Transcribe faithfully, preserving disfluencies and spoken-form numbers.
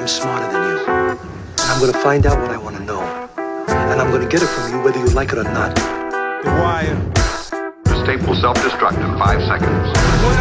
I'm smarter than you. And I'm gonna find out what I wanna know. And I'm gonna get it from you whether you like it or not. The Wire. This tape will self-destruct in five seconds. When